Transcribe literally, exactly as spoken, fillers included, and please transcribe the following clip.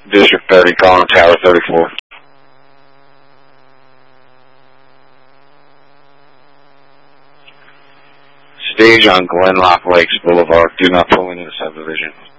District thirty, calling Tower thirty-four. Stage on Glenlock Lakes Boulevard. Do not pull into the subdivision.